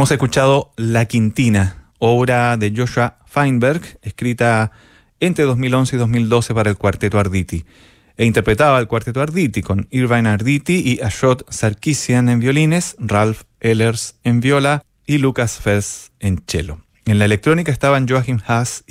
Hemos escuchado La Quintina, obra de Joshua Feinberg, escrita entre 2011 y 2012 para el Cuarteto Arditi. E interpretaba el Cuarteto Arditi con Irvine Arditi y Ashot Sarkisian en violines, Ralph Ehlers en viola y Lucas Fels en cello. En la electrónica estaban Joachim Haas